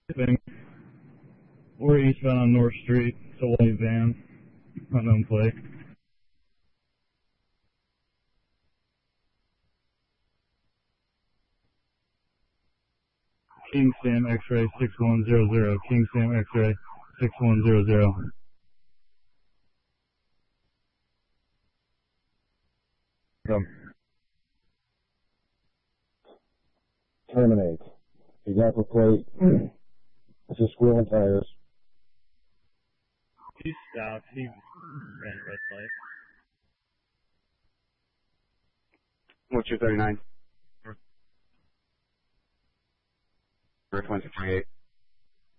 We're eastbound on North Street. It's a white van. Unknown plate. King Sam X-ray 6100. King Sam X-ray 6100. Come. Terminate. Example plate. This is squirrel tires. He stopped. He ran a red light. What's your 39? North 138.